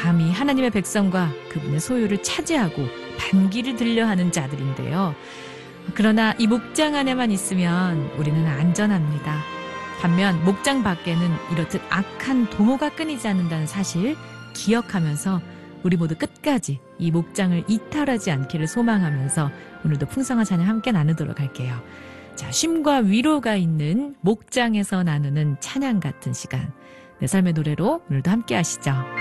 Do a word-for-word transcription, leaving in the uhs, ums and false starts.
감히 하나님의 백성과 그분의 소유를 차지하고 반기를 들려 하는 자들인데요. 그러나 이 목장 안에만 있으면 우리는 안전합니다. 반면 목장 밖에는 이렇듯 악한 동호가 끊이지 않는다는 사실 기억하면서 우리 모두 끝까지 이 목장을 이탈하지 않기를 소망하면서 오늘도 풍성한 찬양 함께 나누도록 할게요. 자, 쉼과 위로가 있는 목장에서 나누는 찬양 같은 시간. 내 삶의 노래로 오늘도 함께 하시죠.